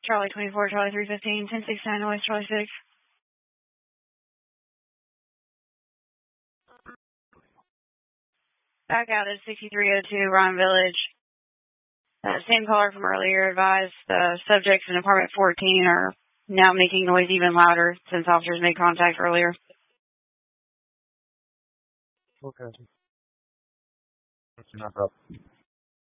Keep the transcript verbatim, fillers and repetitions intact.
Charlie twenty-four, Charlie three fifteen, ten sixty-nine noise, Charlie six. Back out at sixty-three oh two, Ryan Village. Uh, same caller from earlier advised the subjects in apartment fourteen are now making noise even louder since officers made contact earlier. Okay. That's not up.